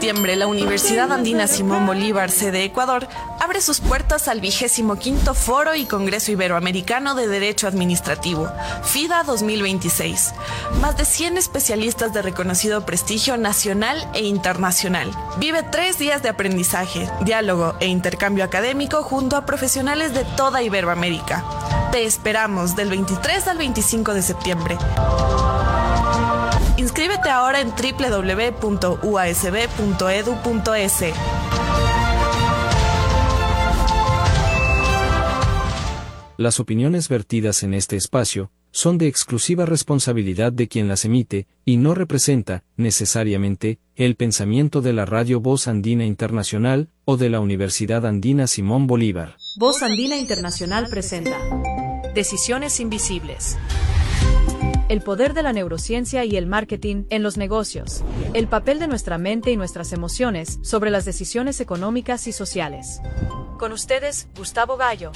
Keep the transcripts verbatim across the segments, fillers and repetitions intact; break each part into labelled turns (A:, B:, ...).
A: septiembre, la Universidad Andina Simón Bolívar, sede Ecuador, abre sus puertas al vigésimo quinto Foro y Congreso Iberoamericano de Derecho Administrativo, FIDA dos mil veintiséis. Más de cien especialistas de reconocido prestigio nacional e internacional. Vive tres días de aprendizaje, diálogo e intercambio académico junto a profesionales de toda Iberoamérica. Te esperamos del veintitrés al veinticinco de septiembre. Inscríbete ahora en doble u doble u doble u punto u a s b punto e d u punto e s.
B: Las opiniones vertidas en este espacio son de exclusiva responsabilidad de quien las emite y no representa, necesariamente, el pensamiento de la Radio Voz Andina Internacional o de la Universidad Andina Simón Bolívar.
C: Voz Andina Internacional presenta Decisiones Invisibles. El poder de la neurociencia y el marketing en los negocios. El papel de nuestra mente y nuestras emociones sobre las decisiones económicas y sociales. Con ustedes, Gustavo Gallo.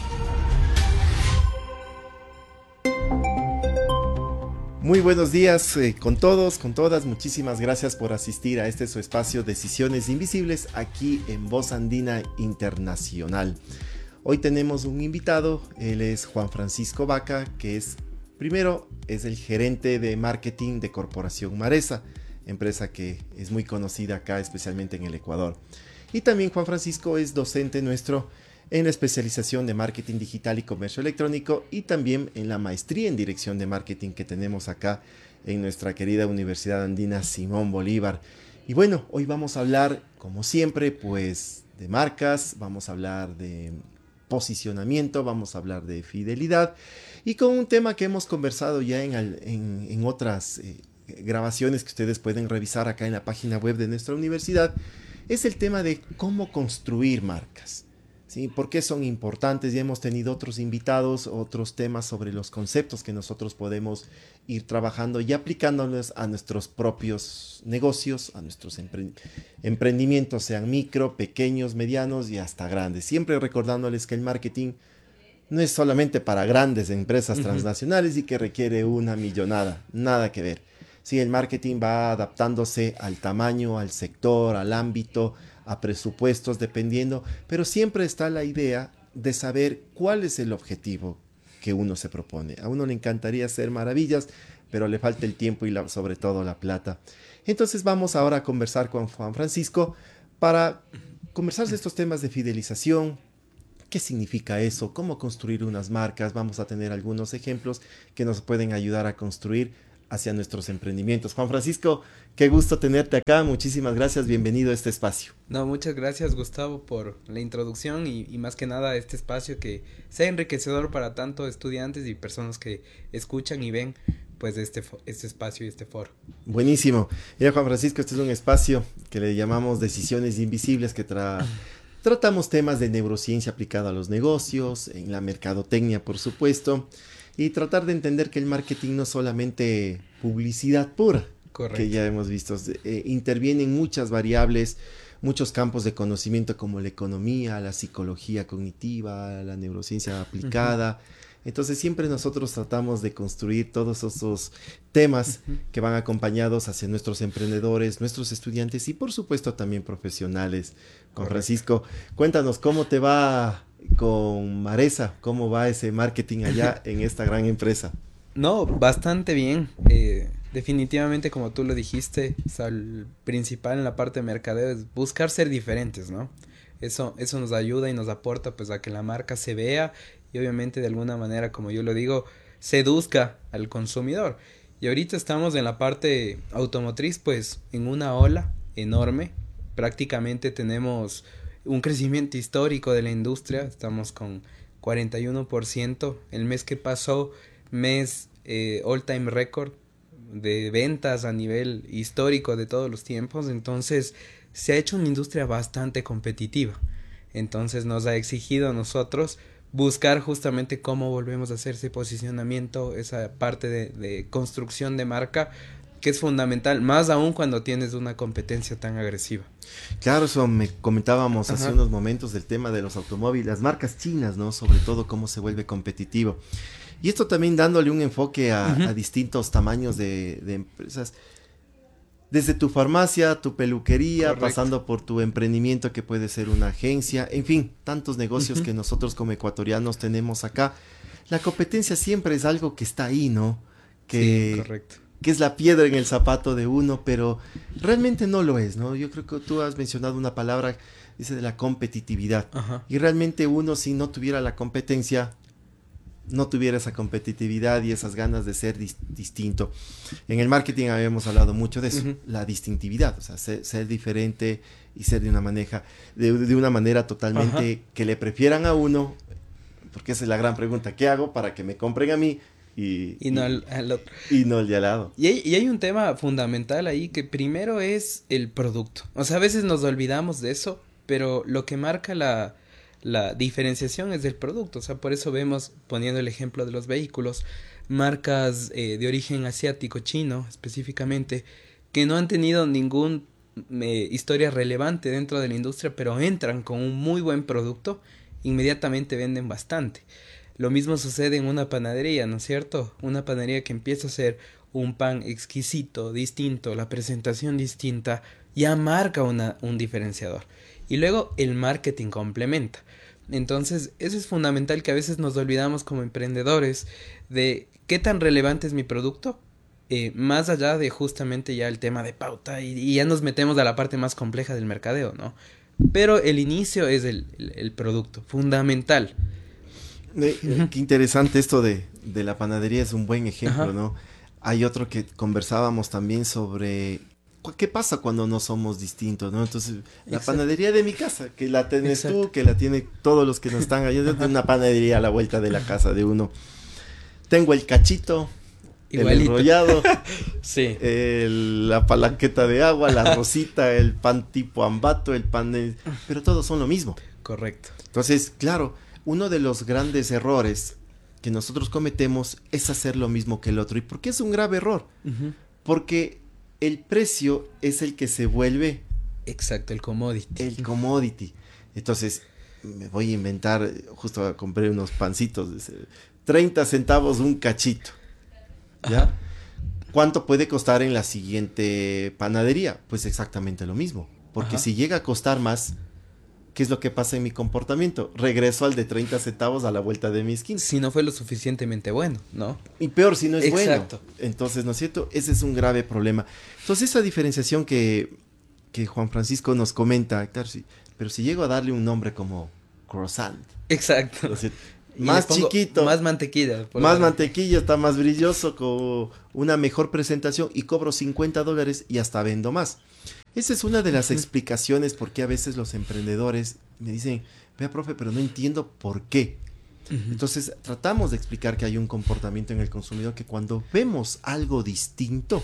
D: Muy buenos días eh, con todos, con todas. Muchísimas gracias por asistir a este su espacio Decisiones Invisibles aquí en Voz Andina Internacional. Hoy tenemos un invitado, él es Juan Francisco Vaca, que es, primero, es el gerente de marketing de Corporación Maresa, empresa que es muy conocida acá, especialmente en el Ecuador. Y también Juan Francisco es docente nuestro en la especialización de marketing digital y comercio electrónico y también en la maestría en dirección de marketing que tenemos acá en nuestra querida Universidad Andina Simón Bolívar. Y bueno, hoy vamos a hablar, como siempre, pues de marcas, vamos a hablar de posicionamiento, vamos a hablar de fidelidad y con un tema que hemos conversado ya en, en, en otras eh, grabaciones que ustedes pueden revisar acá en la página web de nuestra universidad, es el tema de cómo construir marcas. ¿Sí? ¿Por qué son importantes? Ya hemos tenido otros invitados, otros temas sobre los conceptos que nosotros podemos ir trabajando y aplicándolos a nuestros propios negocios, a nuestros empre- emprendimientos, sean micro, pequeños, medianos y hasta grandes. Siempre recordándoles que el marketing no es solamente para grandes empresas uh-huh. transnacionales y que requiere una millonada, nada que ver. Sí, el marketing va adaptándose al tamaño, al sector, al ámbito, a presupuestos, dependiendo, pero siempre está la idea de saber cuál es el objetivo que uno se propone. A uno le encantaría hacer maravillas, pero le falta el tiempo y la, sobre todo la plata. Entonces vamos ahora a conversar con Juan Francisco para conversar de estos temas de fidelización. ¿Qué significa eso? ¿Cómo construir unas marcas? Vamos a tener algunos ejemplos que nos pueden ayudar a construir hacia nuestros emprendimientos. Juan Francisco, qué gusto tenerte acá, muchísimas gracias, bienvenido a este espacio.
E: No, muchas gracias Gustavo por la introducción y, y más que nada este espacio que sea enriquecedor para tanto estudiantes y personas que escuchan y ven pues este, este espacio y este foro.
D: Buenísimo. Mira Juan Francisco, este es un espacio que le llamamos Decisiones Invisibles, que tra tratamos temas de neurociencia aplicada a los negocios, en la mercadotecnia por supuesto, y tratar de entender que el marketing no es solamente publicidad pura. Correcto. Que ya hemos visto, eh, intervienen muchas variables, muchos campos de conocimiento como la economía, la psicología cognitiva, la neurociencia aplicada. Uh-huh. Entonces siempre nosotros tratamos de construir todos esos temas uh-huh. que van acompañados hacia nuestros emprendedores, nuestros estudiantes y por supuesto también profesionales. Con Francisco, cuéntanos cómo te va con Maresa, cómo va ese marketing allá en esta gran empresa.
E: No, bastante bien. Eh, definitivamente, como tú lo dijiste, o sea, el principal en la parte de mercadeo es buscar ser diferentes, ¿no? Eso, eso nos ayuda y nos aporta pues a que la marca se vea y obviamente de alguna manera, como yo lo digo, seduzca al consumidor. Y ahorita estamos en la parte automotriz, pues en una ola enorme. Prácticamente tenemos un crecimiento histórico de la industria, estamos con cuarenta y uno por ciento, el mes que pasó, mes eh, all time record de ventas a nivel histórico de todos los tiempos, entonces se ha hecho una industria bastante competitiva, entonces nos ha exigido a nosotros buscar justamente cómo volvemos a hacer ese posicionamiento, esa parte de, de construcción de marca, que es fundamental, más aún cuando tienes una competencia tan agresiva.
D: Claro, eso me comentábamos Ajá. hace unos momentos del tema de los automóviles, las marcas chinas, ¿no? Sobre todo cómo se vuelve competitivo. Y esto también dándole un enfoque a, uh-huh. a distintos tamaños de, de empresas. Desde tu farmacia, tu peluquería,
E: Correcto.
D: pasando por tu emprendimiento que puede ser una agencia, en fin, tantos negocios uh-huh. que nosotros como ecuatorianos tenemos acá. La competencia siempre es algo que está ahí, ¿no? Que,
E: sí, correcto.
D: que es la piedra en el zapato de uno, pero realmente no lo es, ¿no? Yo creo que tú has mencionado una palabra, dice de la competitividad.
E: Ajá.
D: Y realmente uno, si no tuviera la competencia, no tuviera esa competitividad y esas ganas de ser dis- distinto. En el marketing habíamos hablado mucho de eso, uh-huh. la distintividad, o sea, ser, ser diferente y ser de una manera, de, de una manera totalmente uh-huh. que le prefieran a uno, porque esa es la gran pregunta, ¿qué hago para que me compren a mí? Y,
E: y, no y, al, al otro.
D: Y no el de al lado.
E: Y hay, y hay un tema fundamental ahí que primero es el producto. O sea, a veces nos olvidamos de eso, pero lo que marca la... la diferenciación es del producto, o sea, por eso vemos, poniendo el ejemplo de los vehículos, marcas eh, de origen asiático, chino específicamente, que no han tenido ninguna eh, historia relevante dentro de la industria, pero entran con un muy buen producto, inmediatamente venden bastante. Lo mismo sucede en una panadería, ¿no es cierto? Una panadería que empieza a ser un pan exquisito, distinto, la presentación distinta, ya marca una, un diferenciador. Y luego el marketing complementa. Entonces, eso es fundamental, que a veces nos olvidamos como emprendedores de qué tan relevante es mi producto, eh, más allá de justamente ya el tema de pauta, y, y ya nos metemos a la parte más compleja del mercadeo, ¿no? Pero el inicio es el, el, el producto, fundamental.
D: Eh, eh, qué interesante esto de, de la panadería, es un buen ejemplo, Ajá. ¿no? Hay otro que conversábamos también sobre... ¿Qué pasa cuando no somos distintos, no? Entonces, la Exacto. panadería de mi casa, que la tienes Exacto. tú, que la tiene todos los que nos están allá, de una panadería a la vuelta de la casa de uno. Tengo el cachito, Igualito. el enrollado,
E: sí.
D: el, la palanqueta de agua, la rosita, el pan tipo ambato, el pan de... Pero todos son lo mismo.
E: Correcto.
D: Entonces, claro, uno de los grandes errores que nosotros cometemos es hacer lo mismo que el otro. ¿Y por qué es un grave error? Uh-huh. Porque... el precio es el que se vuelve...
E: Exacto, el commodity.
D: El commodity. Entonces, me voy a inventar, justo compré unos pancitos, treinta centavos un cachito. ¿Ya? Ajá. ¿Cuánto puede costar en la siguiente panadería? Pues exactamente lo mismo. Porque Ajá. si llega a costar más, ¿qué es lo que pasa en mi comportamiento? Regreso al de treinta centavos a la vuelta de mi esquina.
E: Si no fue lo suficientemente bueno, ¿no?
D: Y peor si no es
E: Exacto.
D: bueno. Entonces, ¿no es cierto? Ese es un grave problema. Entonces, esa diferenciación que, que Juan Francisco nos comenta, claro, sí, pero si llego a darle un nombre como croissant.
E: Exacto.
D: Entonces, más chiquito.
E: Más mantequilla.
D: Más la... mantequilla, está más brilloso, con una mejor presentación y cobro cincuenta dólares y hasta vendo más. Esa es una de las uh-huh. explicaciones por qué a veces los emprendedores me dicen, vea, profe, pero no entiendo por qué. Uh-huh. Entonces, tratamos de explicar que hay un comportamiento en el consumidor que cuando vemos algo distinto,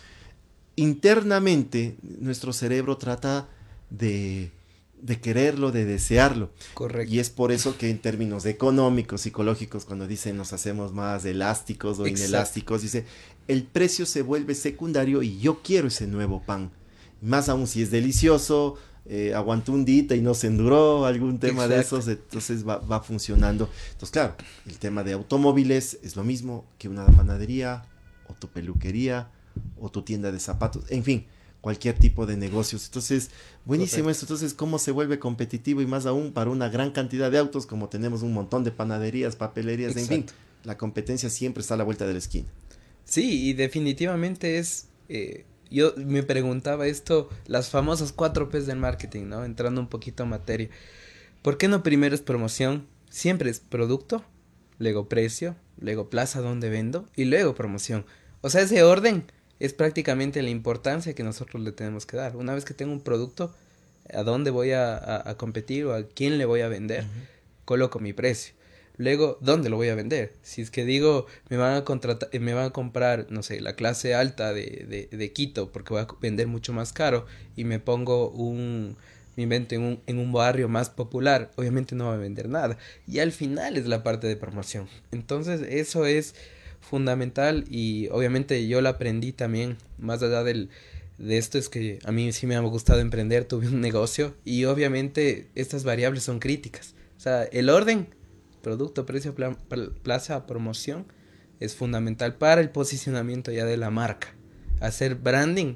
D: internamente nuestro cerebro trata de, de quererlo, de desearlo.
E: Correcto.
D: Y es por eso que en términos económicos, psicológicos, cuando dicen nos hacemos más elásticos o Exacto. inelásticos, dice, el precio se vuelve secundario y yo quiero ese nuevo pan. Más aún si es delicioso, eh, aguantó un día y no se enduró, algún tema Exacto. de esos, entonces va, va funcionando. Entonces, claro, el tema de automóviles es lo mismo que una panadería, o tu peluquería, o tu tienda de zapatos, en fin, cualquier tipo de negocios. Entonces, buenísimo Correcto. esto. Entonces, ¿cómo se vuelve competitivo? Y más aún para una gran cantidad de autos, como tenemos un montón de panaderías, papelerías, Exacto. en fin, la competencia siempre está a la vuelta de la esquina.
E: Sí, y definitivamente es... Eh... Yo me preguntaba esto, las famosas cuatro P's del marketing, ¿no? Entrando un poquito en materia. ¿Por qué no primero es promoción? Siempre es producto, luego precio, luego plaza donde vendo y luego promoción. O sea, ese orden es prácticamente la importancia que nosotros le tenemos que dar. Una vez que tengo un producto, ¿a dónde voy a, a, a competir o a quién le voy a vender? Uh-huh. Coloco mi precio. Luego, ¿dónde lo voy a vender? Si es que digo, me van a contratar, me van a comprar, no sé, la clase alta de, de, de Quito, porque voy a vender mucho más caro, y me pongo un, me invento en un, en un barrio más popular, obviamente no va a vender nada. Y al final es la parte de promoción. Entonces, eso es fundamental, y obviamente yo lo aprendí también, más allá del, de esto es que a mí sí me ha gustado emprender, tuve un negocio, y obviamente estas variables son críticas. O sea, el orden... producto, precio, pla- plaza, promoción es fundamental para el posicionamiento ya de la marca. Hacer branding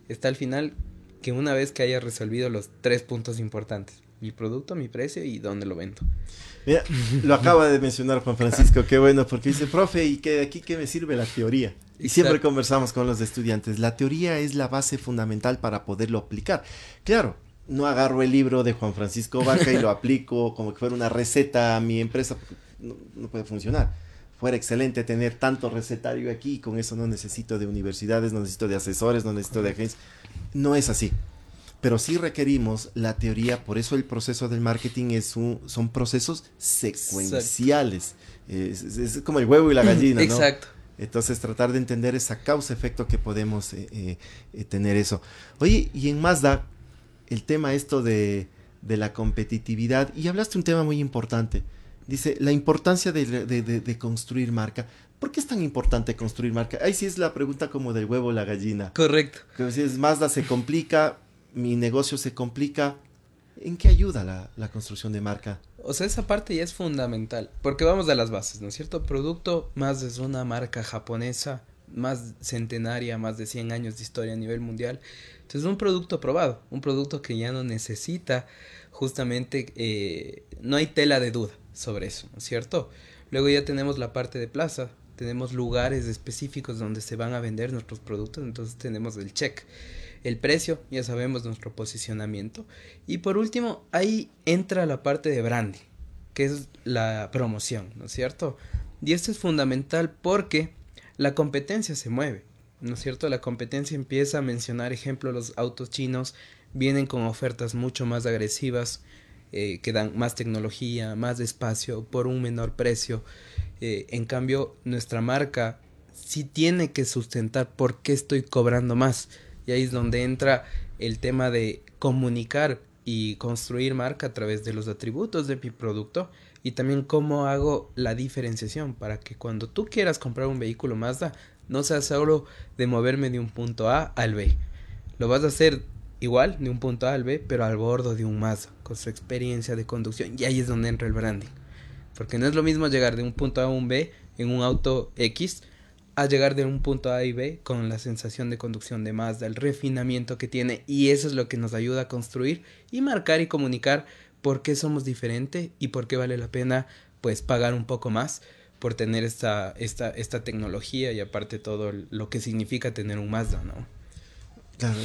E: está al final que una vez que hayas resolvido los tres puntos importantes, mi producto, mi precio y dónde lo vendo.
D: Mira, lo acaba de mencionar Juan Francisco, qué bueno, porque dice, profe, ¿y qué, aquí qué me sirve la teoría? Y siempre
E: Exacto.
D: conversamos con los estudiantes, la teoría es la base fundamental para poderlo aplicar. Claro, no agarro el libro de Juan Francisco Vaca y lo aplico como que fuera una receta a mi empresa, porque no, no puede funcionar. Fuera excelente tener tanto recetario aquí, y con eso no necesito de universidades, no necesito de asesores, no necesito de agencias. No es así. Pero sí requerimos la teoría, por eso el proceso del marketing es un, son procesos secuenciales. Es, es, es como el huevo y la gallina, ¿no?
E: Exacto.
D: Entonces tratar de entender esa causa-efecto que podemos eh, eh, eh, tener eso. Oye, y en Mazda, el tema esto de, de la competitividad, y hablaste un tema muy importante, dice, la importancia de, de, de, de construir marca. ¿Por qué es tan importante construir marca? Ahí sí es la pregunta como del huevo o la gallina.
E: Correcto.
D: Que si es Mazda se complica, mi negocio se complica. ¿En qué ayuda la, la construcción de marca?
E: O sea, esa parte ya es fundamental, porque vamos a las bases, ¿no es cierto? Producto, Mazda es una marca japonesa, más centenaria, más de cien años de historia a nivel mundial. Entonces es un producto probado, un producto que ya no necesita justamente, eh, no hay tela de duda sobre eso, ¿no es cierto? Luego ya tenemos la parte de plaza, tenemos lugares específicos donde se van a vender nuestros productos, entonces tenemos el check. El precio, ya sabemos nuestro posicionamiento. Y por último, ahí entra la parte de branding, que es la promoción, ¿no es cierto? Y esto es fundamental porque la competencia se mueve, ¿no es cierto? La competencia empieza a mencionar, ejemplo, los autos chinos vienen con ofertas mucho más agresivas, eh, que dan más tecnología, más espacio, por un menor precio. Eh, en cambio, nuestra marca sí tiene que sustentar por qué estoy cobrando más. Y ahí es donde entra el tema de comunicar y construir marca a través de los atributos de mi producto y también cómo hago la diferenciación para que cuando tú quieras comprar un vehículo Mazda no sea solo de moverme de un punto A al B. Lo vas a hacer igual de un punto A al B, pero al bordo de un Mazda, con su experiencia de conducción. Y ahí es donde entra el branding. Porque no es lo mismo llegar de un punto A a un B en un auto X a llegar de un punto A y B con la sensación de conducción de Mazda, el refinamiento que tiene, y eso es lo que nos ayuda a construir y marcar y comunicar por qué somos diferentes y por qué vale la pena pues pagar un poco más por tener esta, esta, esta tecnología y aparte todo lo que significa tener un Mazda, ¿no?
D: Claro,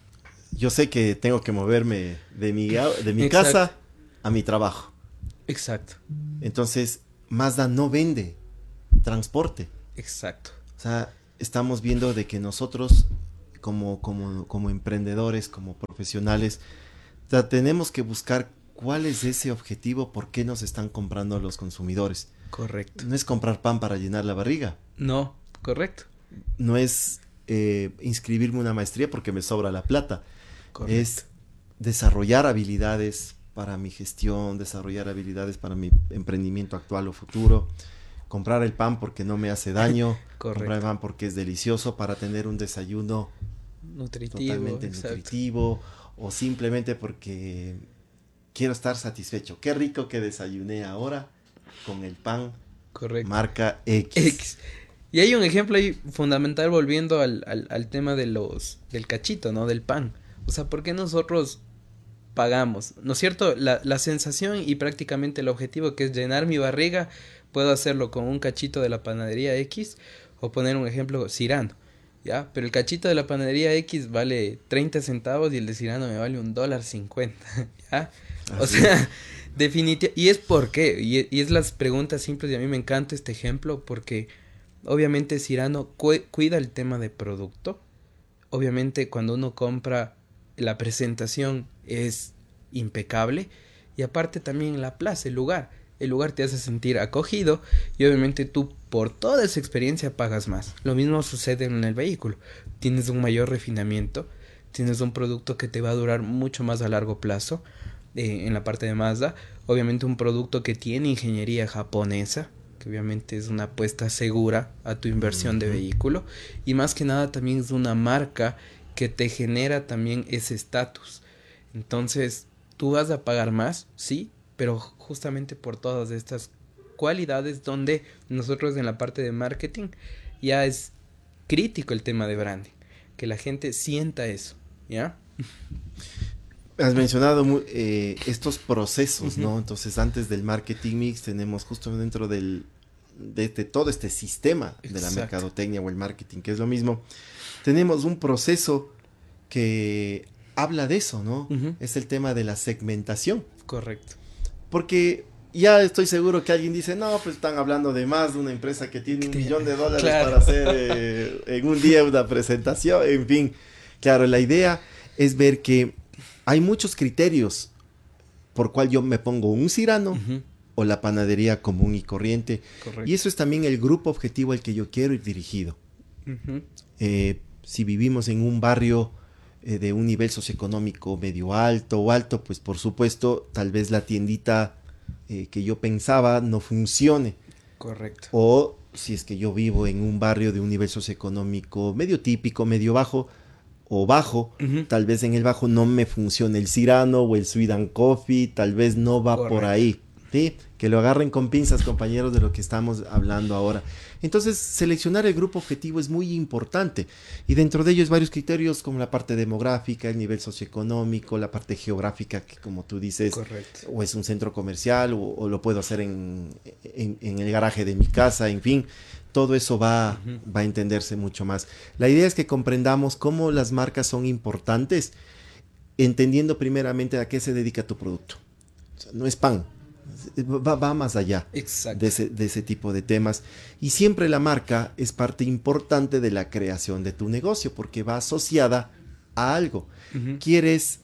D: yo sé que tengo que moverme de mi, de mi
E: Exacto.
D: casa a mi trabajo.
E: Exacto.
D: Entonces, Mazda no vende transporte.
E: Exacto.
D: O sea, estamos viendo de que nosotros como, como, como emprendedores, como profesionales, o sea, tenemos que buscar cuál es ese objetivo, por qué nos están comprando los consumidores.
E: Correcto.
D: No es comprar pan para llenar la barriga.
E: No, correcto.
D: No es eh, inscribirme una maestría porque me sobra la plata.
E: Correcto.
D: Es desarrollar habilidades para mi gestión, desarrollar habilidades para mi emprendimiento actual o futuro. Comprar el pan porque no me hace daño.
E: Correcto.
D: Comprar el pan porque es delicioso para tener un desayuno
E: Nutritivo.
D: totalmente
E: Exacto.
D: nutritivo. O simplemente porque quiero estar satisfecho. Qué rico que desayuné ahora con el pan
E: Correcto.
D: marca X.
E: X. Y hay un ejemplo ahí fundamental volviendo al, al, al tema de los del cachito, ¿no? Del pan. O sea, ¿por qué nosotros pagamos? ¿No es cierto? La, la sensación y prácticamente el objetivo que es llenar mi barriga, puedo hacerlo con un cachito de la panadería X o poner un ejemplo Cirano, ¿ya? Pero el cachito de la panadería X vale treinta centavos y el de Cirano me vale un dólar cincuenta, ¿ya?
D: Así
E: O sea, definitivamente, y es por qué, y, y es las preguntas simples, y a mí me encanta este ejemplo porque obviamente Cirano cu cuida el tema de producto. Obviamente cuando uno compra, la presentación es impecable y aparte también la plaza, el lugar, el lugar te hace sentir acogido y obviamente tú por toda esa experiencia pagas más. Lo mismo sucede en el vehículo, tienes un mayor refinamiento, tienes un producto que te va a durar mucho más a largo plazo. Eh, en la parte de Mazda, obviamente un producto que tiene ingeniería japonesa, que obviamente es una apuesta segura a tu inversión de vehículo, y más que nada también es una marca que te genera también ese estatus. Entonces, tú vas a pagar más, sí, pero justamente por todas estas cualidades donde nosotros en la parte de marketing ya es crítico el tema de branding. que la gente sienta eso, ¿ya?
D: Has mencionado eh, estos procesos,
E: uh-huh.
D: ¿no? Entonces, antes del marketing mix tenemos justo dentro del, de, de todo este sistema Exacto. de la mercadotecnia o el marketing, que es lo mismo, tenemos un proceso que habla de eso, ¿no? Uh-huh. Es el tema de la segmentación.
E: Correcto.
D: Porque ya estoy seguro que alguien dice, no, pues están hablando de más de una empresa que tiene un millón de dólares claro. para hacer eh, en un día una presentación, en fin. Claro, la idea es ver que hay muchos criterios por cual yo me pongo un Cyrano uh-huh. o la panadería común y corriente. Correcto. Y eso es también el grupo objetivo al que yo quiero ir dirigido. Uh-huh. Eh, si vivimos en un barrio eh, de un nivel socioeconómico medio alto o alto, pues por supuesto, tal vez la tiendita eh, que yo pensaba no funcione.
E: Correcto.
D: O si es que yo vivo en un barrio de un nivel socioeconómico medio típico, medio bajo, o bajo, uh-huh. tal vez en el bajo no me funcione el Cyrano o el Sweet and Coffee, tal vez no va Correcto. Por ahí, ¿sí? Que lo agarren con pinzas, compañeros, de lo que estamos hablando ahora. Entonces, seleccionar el grupo objetivo es muy importante, y dentro de ellos varios criterios como la parte demográfica, el nivel socioeconómico, la parte geográfica, que como tú dices, Correcto. O es un centro comercial, o, o lo puedo hacer en, en, en el garaje de mi casa, en fin. Todo eso va, uh-huh. va a entenderse mucho más. La idea es que comprendamos cómo las marcas son importantes, entendiendo primeramente a qué se dedica tu producto. O sea, no es pan, va, va más allá de ese, de ese tipo de temas. Y siempre la marca es parte importante de la creación de tu negocio, porque va asociada a algo. Uh-huh. Quieres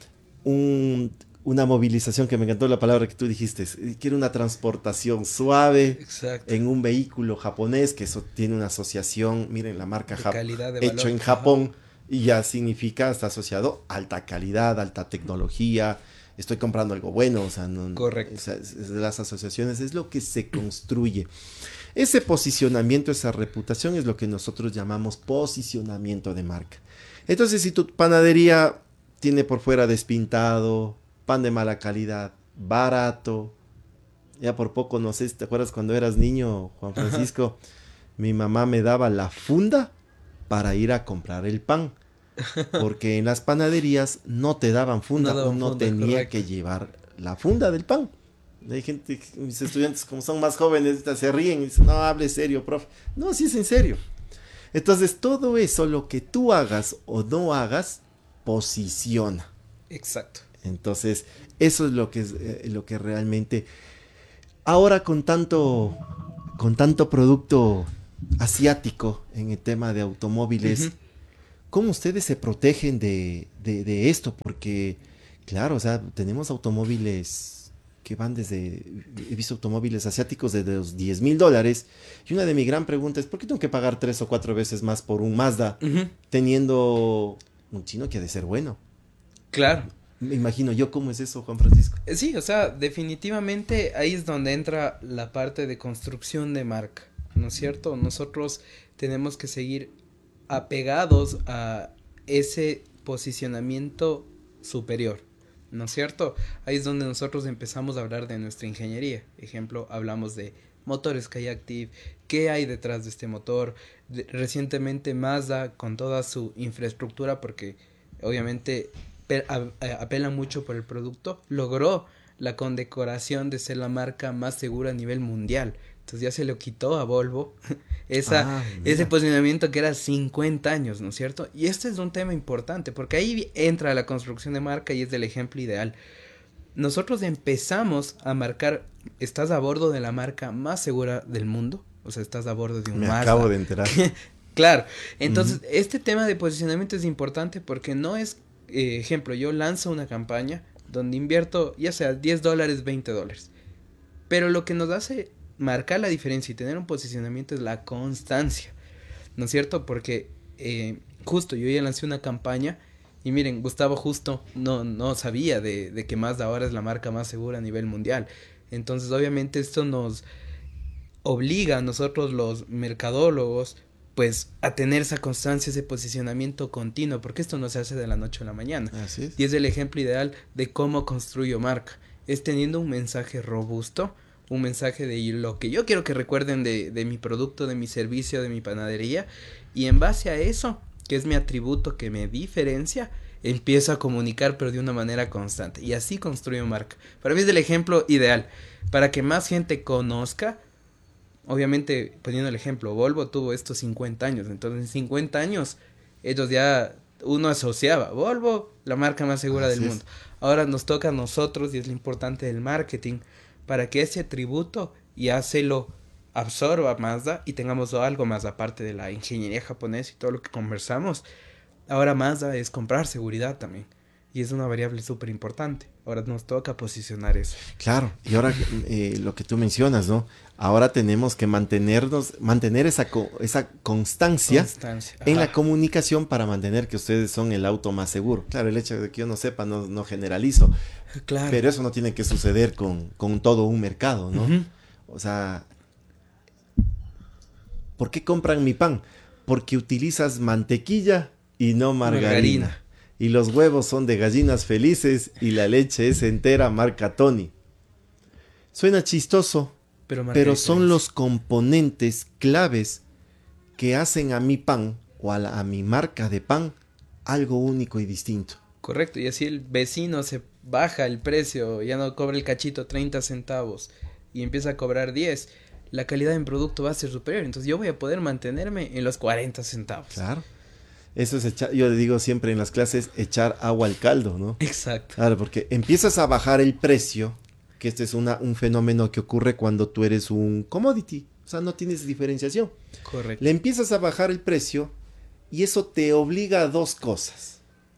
D: un... una movilización, que me encantó la palabra que tú dijiste, quiere una transportación suave Exacto. en un vehículo japonés, que eso tiene una asociación, miren, la marca Jap- hecho valor. En Japón, Ajá. y ya significa, está asociado a alta calidad, alta tecnología, estoy comprando algo bueno, o sea, no,
E: Correcto.
D: O sea, es, es de las asociaciones, es lo que se construye. Ese posicionamiento, esa reputación es lo que nosotros llamamos posicionamiento de marca. Entonces, si tu panadería tiene por fuera despintado, pan de mala calidad, barato, ya por poco, no sé, ¿te acuerdas cuando eras niño, Juan Francisco? Ajá. Mi mamá me daba la funda para ir a comprar el pan, porque en las panaderías no te daban funda, no uno funda, tenía correcto. Que llevar la funda del pan. Hay gente, mis estudiantes como son más jóvenes, se ríen y dicen, no, hable serio, profe. No, sí es en serio. Entonces, todo eso, lo que tú hagas o no hagas, posiciona.
E: Exacto.
D: Entonces, eso es lo que es eh, lo que realmente ahora con tanto con tanto producto asiático en el tema de automóviles, uh-huh. ¿cómo ustedes se protegen de, de, de esto? Porque, claro, o sea, tenemos automóviles que van desde, he visto automóviles asiáticos desde los diez mil dólares, y una de mi gran pregunta es, ¿por qué tengo que pagar tres o cuatro veces más por un Mazda, uh-huh. teniendo un chino que ha de ser bueno?
E: Claro.
D: Me imagino yo. ¿Cómo es eso, Juan Francisco?
E: Sí, o sea, definitivamente ahí es donde entra la parte de construcción de marca, ¿no es cierto? Nosotros tenemos que seguir apegados a ese posicionamiento superior, ¿no es cierto? Ahí es donde nosotros empezamos a hablar de nuestra ingeniería. Ejemplo, hablamos de motores Skyactiv, qué hay detrás de este motor. De, recientemente Mazda, con toda su infraestructura, porque obviamente apela mucho por el producto, logró la condecoración de ser la marca más segura a nivel mundial. Entonces ya se lo quitó a Volvo esa, ah, ese posicionamiento que era cincuenta años, ¿no es cierto? Y este es un tema importante, porque ahí entra la construcción de marca y es el ejemplo ideal. Nosotros empezamos a marcar, estás a bordo de la marca más segura del mundo, o sea, estás a bordo de un
D: Me
E: Mazda.
D: acabo de enterar.
E: Claro, entonces uh-huh. este tema de posicionamiento es importante porque no es, eh, ejemplo, yo lanzo una campaña donde invierto ya sea diez dólares, veinte dólares, pero lo que nos hace marcar la diferencia y tener un posicionamiento es la constancia, ¿no es cierto? Porque eh, justo yo ya lancé una campaña y miren, Gustavo justo no, no sabía de, de que Mazda ahora es la marca más segura a nivel mundial. Entonces obviamente esto nos obliga a nosotros los mercadólogos pues a tener esa constancia, ese posicionamiento continuo, porque esto no se hace de la noche a la mañana.
D: Así es.
E: Y es el ejemplo ideal de cómo construyo marca, es teniendo un mensaje robusto, un mensaje de lo que yo quiero que recuerden de, de mi producto, de mi servicio, de mi panadería, y en base a eso, que es mi atributo que me diferencia, empiezo a comunicar pero de una manera constante y así construyo marca. Para mí es el ejemplo ideal, para que más gente conozca. Obviamente, poniendo el ejemplo, Volvo tuvo estos cincuenta años, entonces en cincuenta años ellos ya, uno asociaba, Volvo, la marca más segura
D: Así
E: del
D: es.
E: mundo. Ahora nos toca a nosotros y es lo importante del marketing, para que ese atributo ya se lo absorba Mazda y tengamos algo más aparte de la ingeniería japonesa y todo lo que conversamos. Ahora Mazda es comprar seguridad también y es una variable súper importante. Ahora nos toca posicionar eso.
D: Claro, y ahora eh, lo que tú mencionas, ¿no? Ahora tenemos que mantenernos, mantener esa, co- esa constancia,
E: Constancia.
D: en
E: Ajá.
D: la comunicación para mantener que ustedes son el auto más seguro. Claro, el hecho de que yo no sepa no, no generalizo,
E: Claro.
D: pero eso no tiene que suceder con, con todo un mercado, ¿no?
E: Ujú.
D: O sea, ¿por qué compran mi pan? Porque utilizas mantequilla y no margarina.
E: Margarina.
D: Y los huevos son de gallinas felices y la leche es entera marca Tony. Suena chistoso,
E: Pero, marca
D: pero son
E: diferencia.
D: los componentes claves que hacen a mi pan o a, la- a mi marca de pan algo único y distinto.
E: Correcto, y así el vecino se baja el precio, ya no cobra el cachito treinta centavos y empieza a cobrar diez. La calidad en producto va a ser superior, entonces yo voy a poder mantenerme en los cuarenta centavos.
D: Claro. Eso es echar, yo le digo siempre en las clases, echar agua al caldo, ¿no?
E: Exacto.
D: Claro, porque empiezas a bajar el precio, que este es una, un fenómeno que ocurre cuando tú eres un commodity, o sea, no tienes diferenciación.
E: Correcto.
D: Le empiezas a bajar el precio y eso te obliga a dos cosas.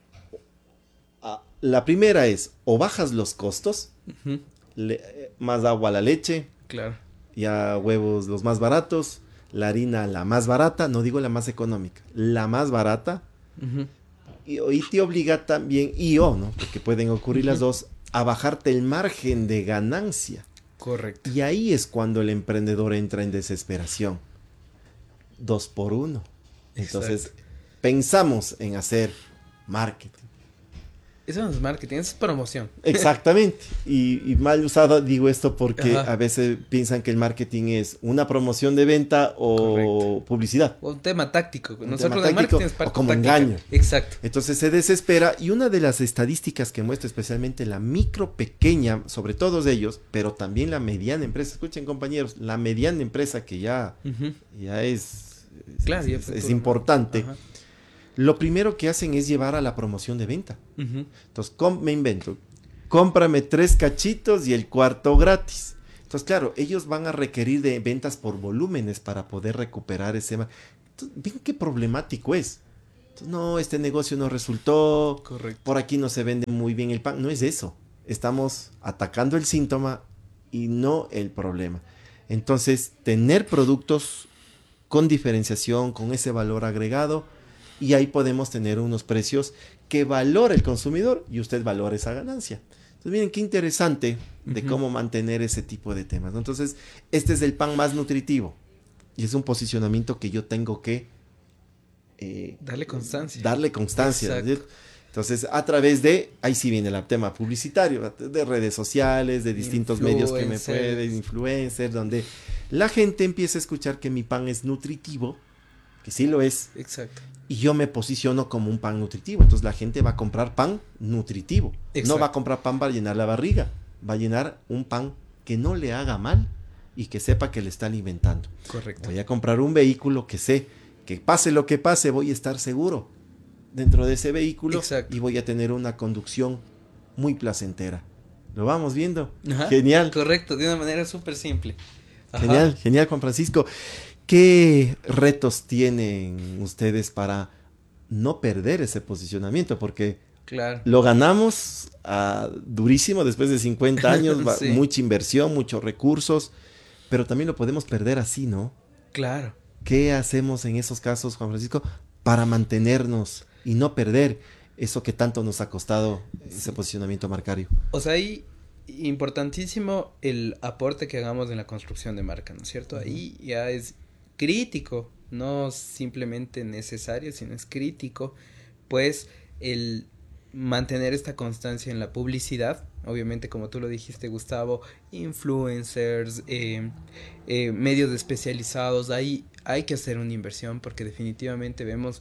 D: A- La primera es, o bajas los costos,
E: Ujú.
D: le- eh, más agua a la leche,
E: Claro.
D: ya huevos los más baratos, la harina la más barata, no digo la más económica, la más barata,
E: Ujú.
D: y, y te obliga también, y o, ¿no? Porque pueden ocurrir las
E: Ujú.
D: dos, a bajarte el margen de ganancia.
E: Correcto.
D: Y ahí es cuando el emprendedor entra en desesperación. Dos por uno. Entonces,
E: Exacto.
D: pensamos en hacer marketing.
E: Eso no es marketing, eso es promoción.
D: Exactamente. Y, y mal usado digo esto porque
E: Ajá.
D: a veces piensan que el marketing es una promoción de venta o
E: Correcto.
D: publicidad.
E: O un tema táctico.
D: Un
E: Nosotros
D: tema
E: de
D: táctico,
E: marketing es parte
D: o como
E: táctica.
D: engaño.
E: Exacto.
D: Entonces se desespera y una de las estadísticas que muestra especialmente la micro pequeña, sobre todos ellos, pero también la mediana empresa, escuchen compañeros, la mediana empresa que ya,
E: Ujú.
D: ya es, es-
E: Claro, ya
D: es-
E: fue
D: es
E: todo, ¿no?
D: importante,
E: Ajá.
D: lo primero que hacen es llevar a la promoción de venta.
E: Ujú.
D: Entonces com- me invento, cómprame tres cachitos y el cuarto gratis. Entonces claro, ellos van a requerir de ventas por volúmenes para poder recuperar ese... ma- Entonces, ven qué problemático es. Entonces, no, este negocio no resultó,
E: Correcto.
D: por aquí no se vende muy bien el pan. No es eso. Estamos atacando el síntoma y no el problema. Entonces, tener productos con diferenciación, con ese valor agregado, y ahí podemos tener unos precios que valora el consumidor y usted valora esa ganancia. Entonces, miren qué interesante de
E: Ujú.
D: cómo mantener ese tipo de temas, ¿no? Entonces, este es el pan más nutritivo y es un posicionamiento que yo tengo que eh,
E: Darle constancia.
D: darle constancia.
E: Exacto.
D: ¿sí? Entonces, a través de, ahí sí viene el tema publicitario, de redes sociales, de distintos medios que me
E: Influencers.
D: pueden, influencers, donde la gente empieza a escuchar que mi pan es nutritivo, que sí lo es,
E: Exacto.
D: y yo me posiciono como un pan nutritivo. Entonces, la gente va a comprar pan nutritivo. No
E: Exacto.
D: va a comprar pan para llenar la barriga, va a llenar un pan que no le haga mal y que sepa que le está alimentando.
E: Correcto.
D: Voy a comprar un vehículo que sé que pase lo que pase, voy a estar seguro dentro de ese vehículo.
E: Exacto.
D: Y voy a tener una conducción muy placentera. ¿Lo vamos viendo?
E: Ajá.
D: Genial,
E: Correcto, de una manera súper simple. Ajá.
D: genial, genial, Juan Francisco. ¿Qué retos tienen ustedes para no perder ese posicionamiento? Porque
E: Claro.
D: lo ganamos ah, durísimo después de cincuenta años, va-
E: Sí.
D: mucha inversión, muchos recursos, pero también lo podemos perder así, ¿no?
E: Claro.
D: ¿Qué hacemos en esos casos, Juan Francisco, para mantenernos y no perder eso que tanto nos ha costado ese posicionamiento marcario?
E: O sea, ahí importantísimo el aporte que hagamos en la construcción de marca, ¿no es cierto? Ahí ya es crítico, no simplemente necesario, sino es crítico, pues el mantener esta constancia en la publicidad, obviamente como tú lo dijiste, Gustavo, influencers, eh, eh, medios especializados, ahí hay que hacer una inversión porque definitivamente vemos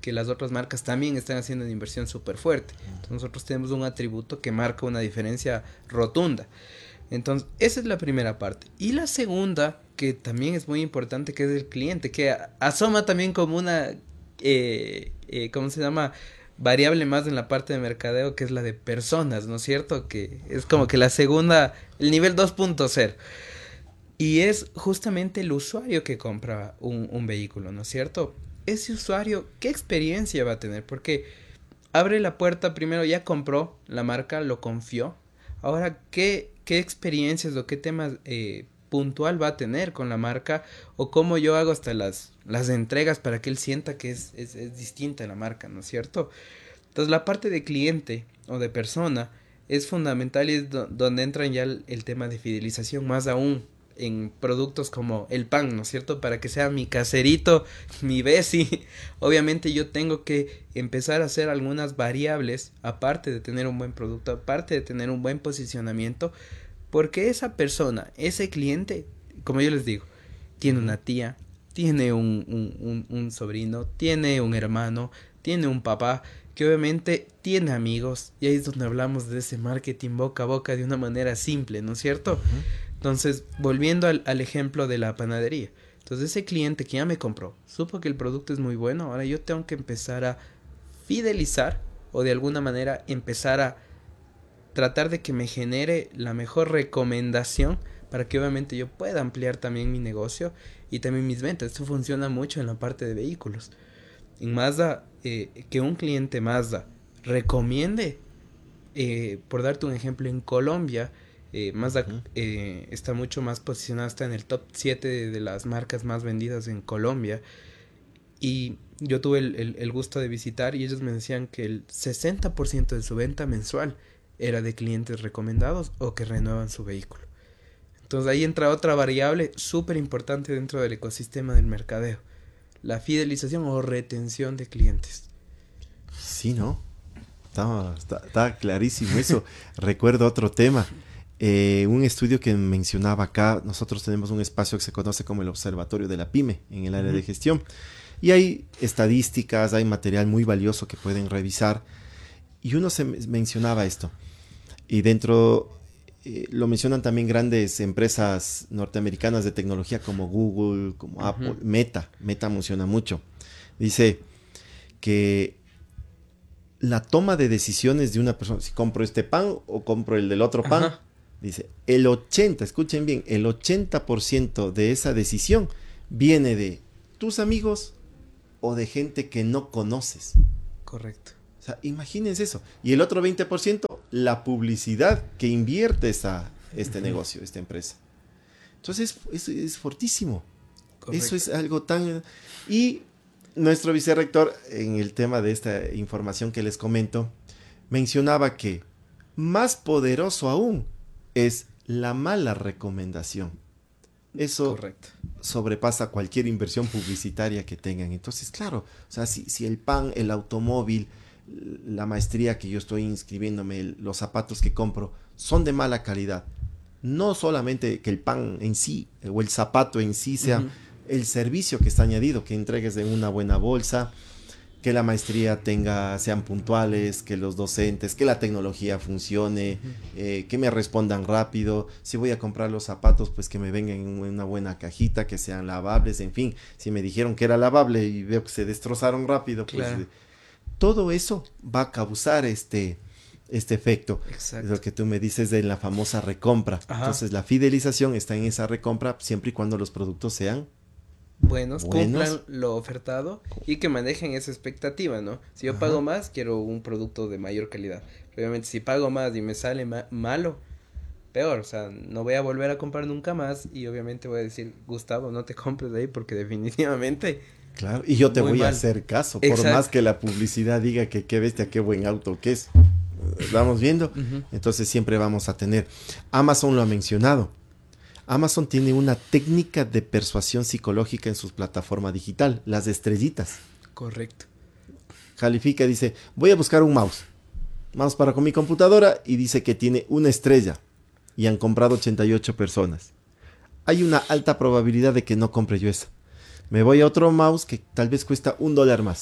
E: que las otras marcas también están haciendo una inversión súper fuerte. Entonces nosotros tenemos un atributo que marca una diferencia rotunda. Entonces, esa es la primera parte. Y la segunda, que también es muy importante, que es el cliente, que asoma también como una, eh, eh, ¿cómo se llama?, variable más en la parte de mercadeo, que es la de personas, ¿no es cierto? Que es como que la segunda, el nivel dos punto cero. Y es justamente el usuario que compra un, un vehículo, ¿no es cierto? Ese usuario, ¿qué experiencia va a tener? Porque abre la puerta, primero ya compró la marca, lo confió. Ahora, ¿qué, qué experiencias o qué temas eh, puntual va a tener con la marca? O cómo yo hago hasta las, las entregas para que él sienta que es, es, es distinta la marca, ¿no es cierto? Entonces, la parte de cliente o de persona es fundamental y es do, donde entran ya el, el tema de fidelización, más aún en productos como el pan, ¿no es cierto? Para que sea mi caserito, mi besi. Obviamente yo tengo que empezar a hacer algunas variables, aparte de tener un buen producto, aparte de tener un buen posicionamiento, porque esa persona, ese cliente, como yo les digo, tiene una tía, tiene un, un, un, un sobrino, tiene un hermano, tiene un papá, que obviamente tiene amigos, y ahí es donde hablamos de ese marketing boca a boca de una manera simple, ¿no es cierto? Uh-huh. Entonces, volviendo al, al ejemplo de la panadería. Entonces, ese cliente que ya me compró, supo que el producto es muy bueno, ahora yo tengo que empezar a fidelizar o de alguna manera empezar a tratar de que me genere la mejor recomendación para que obviamente yo pueda ampliar también mi negocio y también mis ventas. Esto funciona mucho en la parte de vehículos. En Mazda, eh, que un cliente Mazda recomiende, eh, por darte un ejemplo, en Colombia, Eh, Mazda uh-huh. eh, está mucho más posicionada, está en el top siete de, de las marcas más vendidas en Colombia, y yo tuve el, el, el gusto de visitar y ellos me decían que el sesenta por ciento de su venta mensual era de clientes recomendados o que renuevan su vehículo. Entonces ahí entra otra variable súper importante dentro del ecosistema del mercadeo, la fidelización o retención de clientes.
D: Sí, ¿no? Está, está, está clarísimo eso. Recuerdo otro tema. Eh, un estudio que mencionaba acá, nosotros tenemos un espacio que se conoce como el Observatorio de la PYME en el área uh-huh. de gestión, y hay estadísticas, hay material muy valioso que pueden revisar, y uno se mencionaba esto, y dentro eh, lo mencionan también grandes empresas norteamericanas de tecnología como Google, como uh-huh. Apple, Meta, Meta menciona mucho, dice que la toma de decisiones de una persona, si compro este pan o compro el del otro pan, uh-huh. dice, el ochenta, escuchen bien, el ochenta por ciento de esa decisión viene de tus amigos o de gente que no conoces.
E: Correcto.
D: O sea, imagínense eso. Y el otro veinte por ciento, la publicidad que invierte esa, este uh-huh. negocio, esta empresa. Entonces, es, es, es fortísimo. Correcto. Eso es algo tan... Y nuestro vicerrector, en el tema de esta información que les comento, mencionaba que más poderoso aún es la mala recomendación. Eso Correcto. sobrepasa cualquier inversión publicitaria que tengan. Entonces, claro, o sea, si, si el pan, el automóvil, la maestría que yo estoy inscribiéndome, los zapatos que compro, son de mala calidad, no solamente que el pan en sí o el zapato en sí sea uh-huh. el servicio que está añadido, que entregues en una buena bolsa, que la maestría tenga, sean puntuales, que los docentes, que la tecnología funcione, uh-huh. eh, que me respondan rápido. Si voy a comprar los zapatos, pues que me vengan en una buena cajita, que sean lavables, en fin. Si me dijeron que era lavable y veo que se destrozaron rápido, pues claro. eh, todo eso va a causar este, este efecto. Exacto. Lo que tú me dices de la famosa recompra. Ajá. Entonces la fidelización está en esa recompra siempre y cuando los productos sean
E: buenos, Buenos, cumplan lo ofertado y que manejen esa expectativa, ¿no? Si yo Ajá. pago más, quiero un producto de mayor calidad. Obviamente, si pago más y me sale ma- malo, peor, o sea, no voy a volver a comprar nunca más y obviamente voy a decir, Gustavo, no te compres de ahí porque definitivamente...
D: Claro, y yo te voy mal. a hacer caso, por Exacto. más que la publicidad diga que qué bestia, qué buen auto que es. ¿Vamos viendo? Uh-huh. Entonces siempre vamos a tener. Amazon lo ha mencionado. Amazon tiene una técnica de persuasión psicológica en su plataforma digital, las estrellitas.
E: Correcto.
D: Califica, dice, voy a buscar un mouse. Mouse para con mi computadora y dice que tiene una estrella y han comprado ochenta y ocho personas. Hay una alta probabilidad de que no compre yo esa. Me voy a otro mouse que tal vez cuesta un dólar más.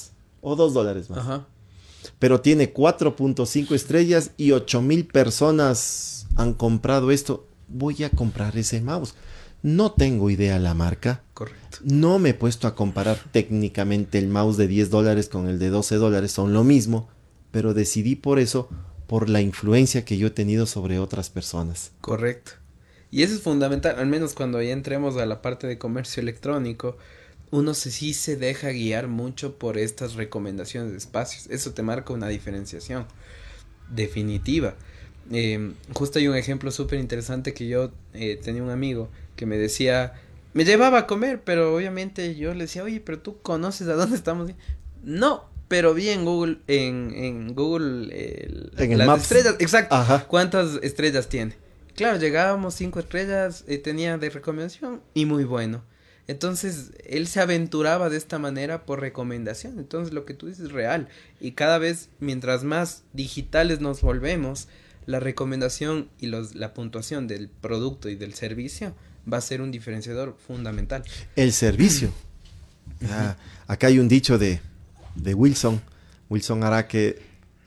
D: o dos dólares más.
E: Ajá.
D: Pero tiene cuatro punto cinco estrellas y ocho mil personas han comprado esto. Voy a comprar ese mouse. No tengo idea la marca.
E: Correcto.
D: No me he puesto a comparar técnicamente el mouse de diez dólares con el de doce dólares. Son lo mismo. Pero decidí por eso, por la influencia que yo he tenido sobre otras personas.
E: Correcto. Y eso es fundamental, al menos cuando ya entremos a la parte de comercio electrónico, uno se, sí se deja guiar mucho por estas recomendaciones de espacios. Eso te marca una diferenciación definitiva. Eh, justo hay un ejemplo súper interesante que yo eh, tenía un amigo que me decía, me llevaba a comer, pero obviamente yo le decía, oye, pero tú conoces a dónde estamos. No, pero vi en Google, en, en Google, eh,
D: En el
E: las
D: Maps.
E: estrellas, exacto,
D: Ajá.
E: cuántas estrellas tiene. Claro, llegábamos cinco estrellas, eh, tenía de recomendación y muy bueno. Entonces, él se aventuraba de esta manera por recomendación. Entonces, lo que tú dices es real. Y cada vez, mientras más digitales nos volvemos, la recomendación y los, la puntuación del producto y del servicio va a ser un diferenciador fundamental.
D: El servicio. Ah, acá hay un dicho de, de Wilson. Wilson Araque,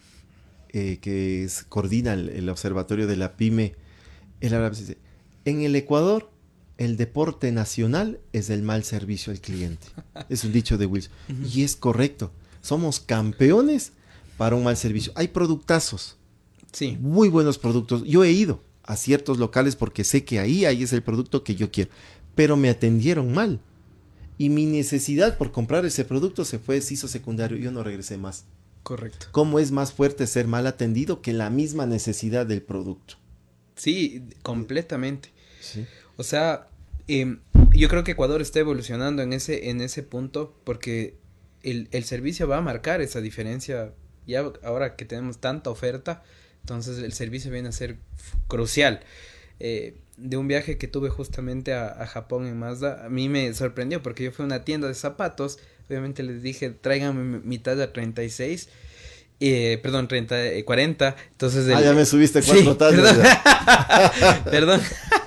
D: eh, que es, coordina el, el observatorio de la PYME. Él habla, dice, en el Ecuador, el deporte nacional es el mal servicio al cliente. Es un dicho de Wilson. Uh-huh. Y es correcto. Somos campeones para un mal servicio. Hay productazos.
E: Sí.
D: Muy buenos productos. Yo he ido a ciertos locales porque sé que ahí, ahí es el producto que yo quiero. Pero me atendieron mal. Y mi necesidad por comprar ese producto se fue, se hizo secundario. Yo no regresé más.
E: Correcto.
D: ¿Cómo es más fuerte ser mal atendido que la misma necesidad del producto?
E: Sí, completamente.
D: Sí.
E: O sea, eh, yo creo que Ecuador está evolucionando en ese, en ese punto porque el, el servicio va a marcar esa diferencia. Ya ahora que tenemos tanta oferta, entonces el servicio viene a ser crucial. Eh, de un viaje que tuve justamente a, a Japón en Mazda, a mí me sorprendió porque yo fui a una tienda de zapatos, obviamente les dije, tráiganme mi, mi talla treinta y seis, eh, perdón, treinta, eh, cuarenta, entonces... El,
D: ah, ya me subiste cuatro
E: sí,
D: tallas.
E: Perdón, perdón.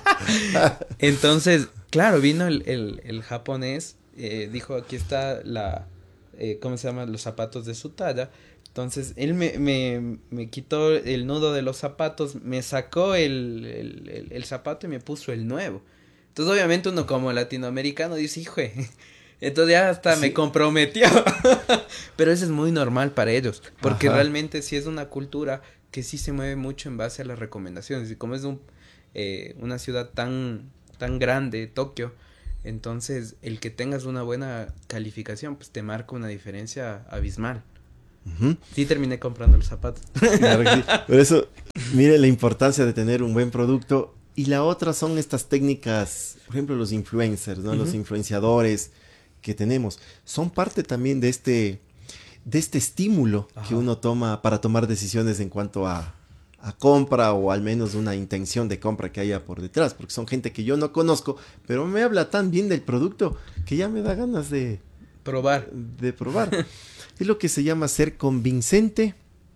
E: Entonces, claro, vino el, el, el japonés, eh, dijo, aquí está la, eh, ¿cómo se llama? Los zapatos de su talla. Entonces, él me, me, me quitó el nudo de los zapatos, me sacó el, el, el, el zapato y me puso el nuevo. Entonces, obviamente, uno como latinoamericano dice, hijo, entonces ya hasta sí. me comprometió. Pero eso es muy normal para ellos, porque Ajá. realmente sí es una cultura que sí se mueve mucho en base a las recomendaciones. Y como es un, eh, una ciudad tan, tan grande, Tokio, entonces el que tengas una buena calificación, pues te marca una diferencia abismal. Uh-huh. Sí terminé comprando los zapatos.
D: Claro que sí. Por eso, mire la importancia de tener un buen producto. Y la otra son estas técnicas, por ejemplo, los influencers, ¿no? Uh-huh. Los influenciadores que tenemos. Son parte también de este, de este estímulo Ajá. que uno toma para tomar decisiones en cuanto a, a compra o al menos una intención de compra que haya por detrás. Porque son gente que yo no conozco, pero me habla tan bien del producto que ya me da ganas de
E: probar.
D: De probar. Es lo que se llama ser convincente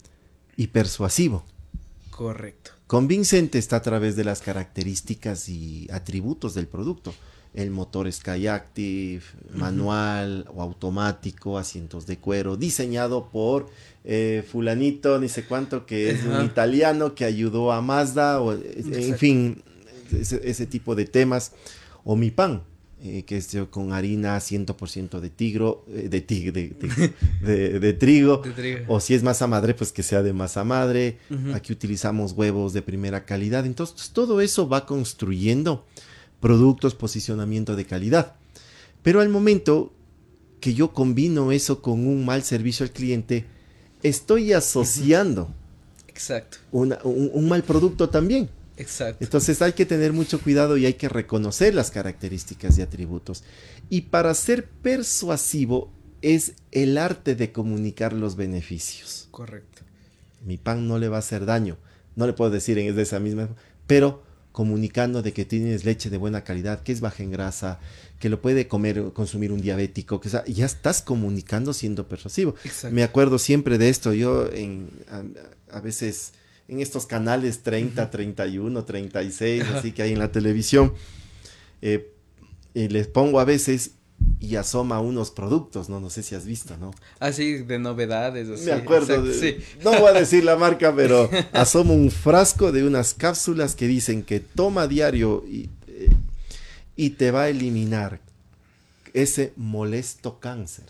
D: y persuasivo.
E: Correcto.
D: Convincente está a través de las características y atributos del producto. El motor Skyactiv, uh-huh. manual o automático, asientos de cuero, diseñado por eh, fulanito, ni sé cuánto, que es uh-huh. un italiano que ayudó a Mazda, o, en fin, ese, ese tipo de temas. O mi pan. Eh, que es con harina cien por ciento de tigro, eh, de, tig, de, de, de, de, trigo,
E: de trigo,
D: o si es masa madre, pues que sea de masa madre. Uh-huh. Aquí utilizamos huevos de primera calidad. Entonces, todo eso va construyendo productos, posicionamiento de calidad. Pero al momento que yo combino eso con un mal servicio al cliente, estoy asociando
E: uh-huh. Exacto.
D: Una, un, un mal producto también.
E: Exacto.
D: Entonces hay que tener mucho cuidado y hay que reconocer las características y atributos. Y para ser persuasivo es el arte de comunicar los beneficios.
E: Correcto.
D: Mi pan no le va a hacer daño. No le puedo decir en esa misma, pero comunicando de que tienes leche de buena calidad, que es baja en grasa, que lo puede comer o consumir un diabético, que o sea, ya estás comunicando siendo persuasivo.
E: Exacto.
D: Me acuerdo siempre de esto. Yo en, a, a veces... en estos canales treinta, treinta y uno, treinta y seis, así que hay en la televisión, eh, y les pongo a veces y asoma unos productos, ¿no? No sé si has visto, ¿no?
E: Así, de novedades, así.
D: Me acuerdo,
E: Exacto,
D: de,
E: sí.
D: no voy a decir la marca, pero asoma un frasco de unas cápsulas que dicen que toma diario y, eh, y te va a eliminar ese molesto cáncer.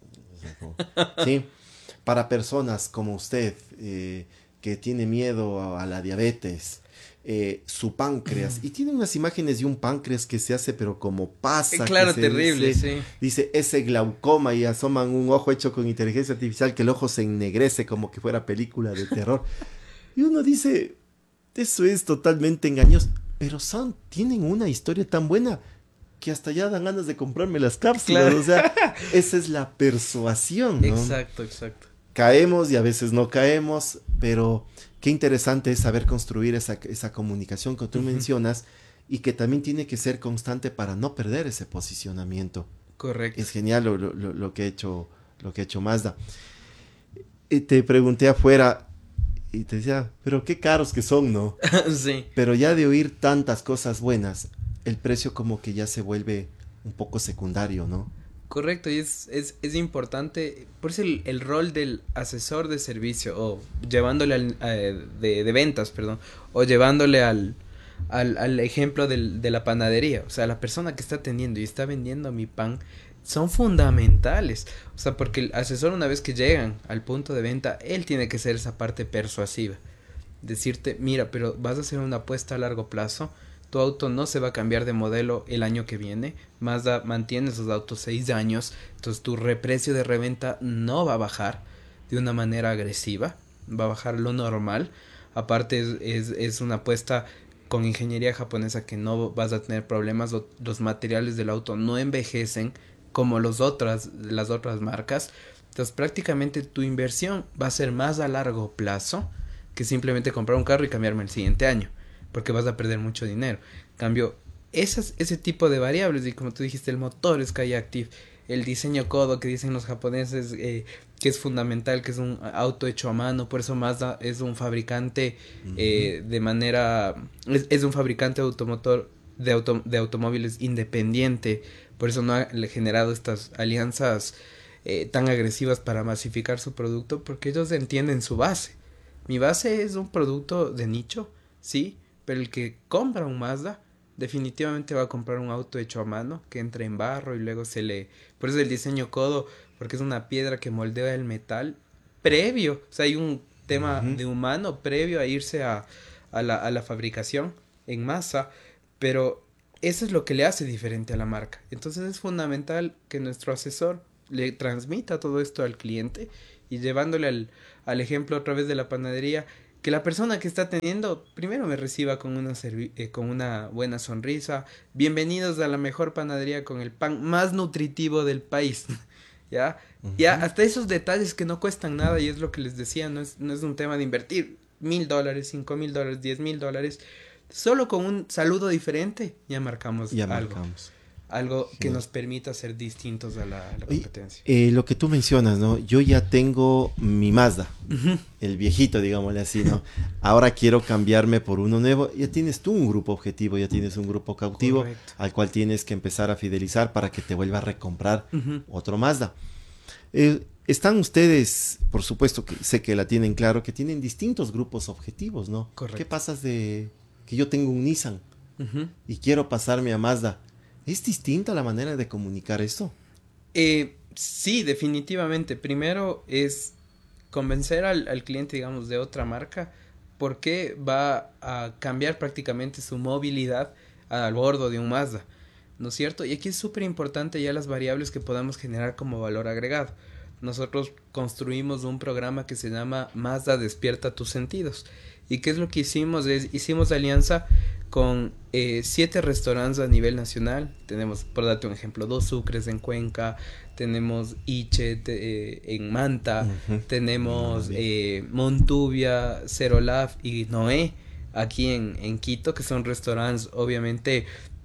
D: ¿Sí? Para personas como usted, eh, que tiene miedo a, a la diabetes, eh, su páncreas, y tiene unas imágenes de un páncreas que se hace pero como pasa.
E: Claro,
D: que se
E: terrible,
D: dice,
E: sí.
D: Dice ese glaucoma y asoman un ojo hecho con inteligencia artificial que el ojo se ennegrece como que fuera película de terror. Y uno dice, eso es totalmente engañoso, pero son, tienen una historia tan buena que hasta ya dan ganas de comprarme las cápsulas. Claro. O sea, esa es la persuasión, ¿no?
E: Exacto, exacto.
D: Caemos y a veces no caemos, pero qué interesante es saber construir esa, esa comunicación que tú uh-huh. mencionas, y que también tiene que ser constante para no perder ese posicionamiento.
E: Correcto.
D: Es genial lo, lo, lo que ha hecho, lo que ha hecho Mazda. Y te pregunté afuera y te decía, pero qué caros que son, ¿no?
E: Sí.
D: Pero ya de oír tantas cosas buenas, el precio como que ya se vuelve un poco secundario, ¿no?
E: Correcto, y es, es, es importante, por eso el, el rol del asesor de servicio, o llevándole al, eh, de, de ventas, perdón, o llevándole al, al, al ejemplo del, de la panadería, o sea, la persona que está atendiendo y está vendiendo mi pan, son fundamentales, o sea, porque el asesor, una vez que llegan al punto de venta, él tiene que ser esa parte persuasiva, decirte, mira, pero vas a hacer una apuesta a largo plazo. Tu auto no se va a cambiar de modelo el año que viene. Mazda mantiene esos autos seis años. Entonces tu reprecio de reventa no va a bajar de una manera agresiva. Va a bajar lo normal. Aparte es, es, es una apuesta con ingeniería japonesa que no vas a tener problemas. Los materiales del auto no envejecen como los otras, las otras marcas. Entonces prácticamente tu inversión va a ser más a largo plazo que simplemente comprar un carro y cambiarme el siguiente año, porque vas a perder mucho dinero. En cambio, esas, ese tipo de variables, y como tú dijiste, el motor Sky Active, el diseño Kodo que dicen los japoneses, eh, que es fundamental, que es un auto hecho a mano, por eso Mazda es un fabricante uh-huh. eh, de manera, es, es un fabricante automotor de, auto, de automóviles independiente, por eso no ha generado estas alianzas eh, tan agresivas para masificar su producto, porque ellos entienden su base. Mi base es un producto de nicho, sí, pero el que compra un Mazda definitivamente va a comprar un auto hecho a mano, que entra en barro y luego se le... Por eso el diseño Kodo, porque es una piedra que moldea el metal previo, o sea, hay un tema uh-huh. de humano previo a irse a, a, la, a la fabricación en masa, pero eso es lo que le hace diferente a la marca. Entonces es fundamental que nuestro asesor le transmita todo esto al cliente, y llevándole al, al ejemplo a través de la panadería, que la persona que está atendiendo primero me reciba con una, servi- eh, con una buena sonrisa. Bienvenidos a la mejor panadería con el pan más nutritivo del país. ¿Ya? Uh-huh. Ya, hasta esos detalles que no cuestan nada, y es lo que les decía, no es, no es un tema de invertir mil dólares, cinco mil dólares, diez mil dólares. Solo con un saludo diferente ya marcamos
D: ya
E: algo.
D: Marcamos.
E: Algo que
D: sí.
E: nos permita ser distintos a la, a la competencia.
D: Eh, lo que tú mencionas, ¿no? Yo ya tengo mi Mazda, uh-huh. el viejito, digámosle así, ¿no? Ahora quiero cambiarme por uno nuevo. Ya tienes tú un grupo objetivo, ya tienes un grupo cautivo. Correcto. Al cual tienes que empezar a fidelizar para que te vuelva a recomprar uh-huh. otro Mazda. Eh, están ustedes, por supuesto que sé que la tienen claro, que tienen distintos grupos objetivos, ¿no?
E: Correcto.
D: ¿Qué pasas de que yo tengo un Nissan
E: uh-huh.
D: y quiero pasarme a Mazda? ¿Es distinta la manera de comunicar esto?
E: Eh, sí, definitivamente. Primero es convencer al, al cliente, digamos, de otra marca, porque va a cambiar prácticamente su movilidad al bordo de un Mazda, ¿no es cierto? Y aquí es súper importante ya las variables que podamos generar como valor agregado. Nosotros construimos un programa que se llama Mazda Despierta tus sentidos. ¿Y qué es lo que hicimos? Es, hicimos alianza con eh, siete restaurantes a nivel nacional. Tenemos, por darte un ejemplo, Dos Sucres en Cuenca, tenemos Iche te, eh, en Manta, uh-huh. tenemos uh-huh. eh, Montubia, Cerolaf y Noé aquí en, en Quito, que son restaurantes obviamente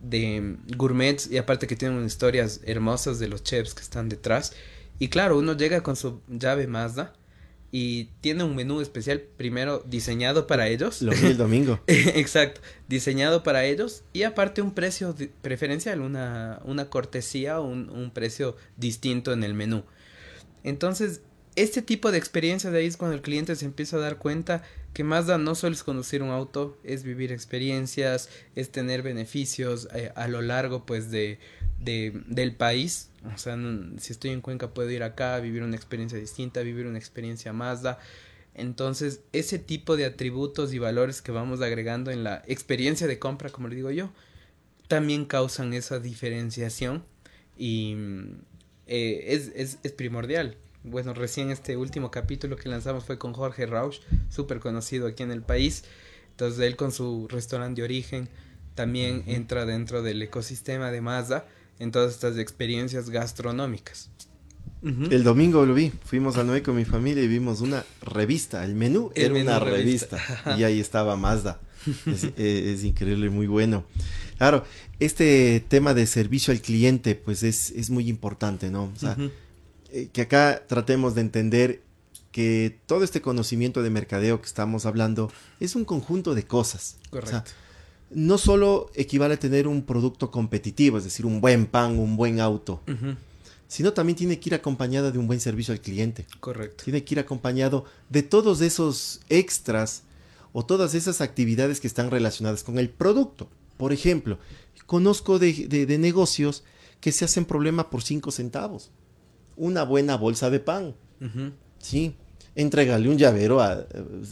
E: de gourmets, y aparte que tienen historias hermosas de los chefs que están detrás. Y claro, uno llega con su llave Mazda y tiene un menú especial primero diseñado para ellos.
D: Lo vi el domingo.
E: Exacto, diseñado para ellos y aparte un precio preferencial, una, una cortesía, un, un precio distinto en el menú. Entonces, este tipo de experiencia de ahí es cuando el cliente se empieza a dar cuenta que Mazda no solo es conducir un auto, es vivir experiencias, es tener beneficios eh, a lo largo pues de, de del país. O sea, no, si estoy en Cuenca puedo ir acá, vivir una experiencia distinta, vivir una experiencia Mazda. Entonces, ese tipo de atributos y valores que vamos agregando en la experiencia de compra, como le digo yo, también causan esa diferenciación y eh, es, es, es primordial. Bueno, recién este último capítulo que lanzamos fue con Jorge Rauch, súper conocido aquí en el país. Entonces, él con su restaurante de origen también uh-huh. entra dentro del ecosistema de Mazda en todas estas experiencias gastronómicas.
D: Uh-huh. El domingo lo vi, fuimos a Noé con mi familia y vimos una revista, el menú el era menú una revista, revista y ahí estaba Mazda. Es, es, es increíble, muy bueno. Claro, este tema de servicio al cliente pues es, es muy importante, ¿no? O sea, uh-huh. eh, que acá tratemos de entender que todo este conocimiento de mercadeo que estamos hablando es un conjunto de cosas.
E: Correcto.
D: O sea, no solo equivale a tener un producto competitivo, es decir, un buen pan, un buen auto, uh-huh. sino también tiene que ir acompañada de un buen servicio al cliente.
E: Correcto.
D: Tiene que ir acompañado de todos esos extras o todas esas actividades que están relacionadas con el producto. Por ejemplo, conozco de, de, de negocios que se hacen problema por cinco centavos. Una buena bolsa de pan. Uh-huh. Sí. Entrégale un llavero a,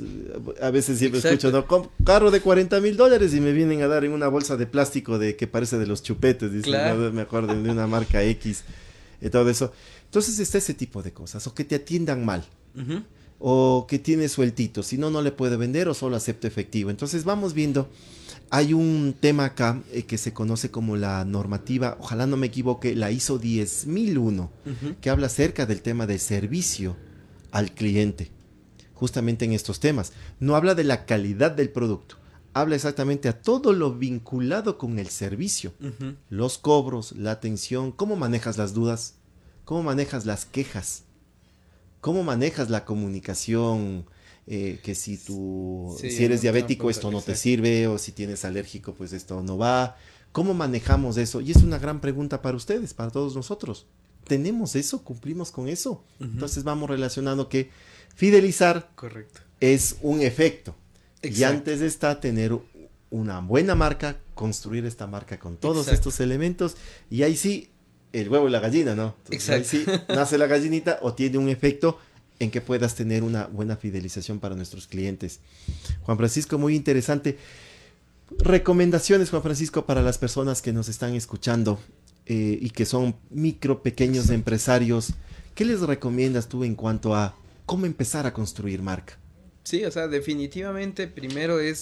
D: a veces siempre Exacto. escucho, no, carro de cuarenta mil dólares y me vienen a dar en una bolsa de plástico de que parece de los chupetes, dicen, claro. ¿no? Me acuerdo de una marca X y todo eso. Entonces está ese tipo de cosas, o que te atiendan mal, uh-huh. o que tiene sueltito, si no, no le puede vender o solo acepta efectivo. Entonces vamos viendo, hay un tema acá eh, que se conoce como la normativa, ojalá no me equivoque, la I S O diez mil uno, uh-huh. que habla acerca del tema del servicio al cliente, justamente en estos temas. No habla de la calidad del producto, habla exactamente a todo lo vinculado con el servicio, uh-huh. los cobros, la atención, cómo manejas las dudas, cómo manejas las quejas, cómo manejas la comunicación, eh, que si tú, sí, si eres no, diabético no, esto no te sirve, o si tienes alérgico pues esto no va, cómo manejamos eso, y es una gran pregunta para ustedes, para todos nosotros. ¿Tenemos eso? ¿Cumplimos con eso? Uh-huh. Entonces vamos relacionando que fidelizar
E: Correcto.
D: es un efecto.
E: Exacto.
D: Y antes está tener una buena marca, construir esta marca con todos
E: Exacto.
D: estos elementos. Y ahí sí, el huevo y la gallina, ¿no? Entonces, ahí sí nace la gallinita o tiene un efecto en que puedas tener una buena fidelización para nuestros clientes. Juan Francisco, muy interesante. Recomendaciones, Juan Francisco, para las personas que nos están escuchando. Eh, y que son micro, pequeños Exacto. empresarios, ¿qué les recomiendas tú en cuanto a cómo empezar a construir marca?
E: Sí, o sea, definitivamente primero es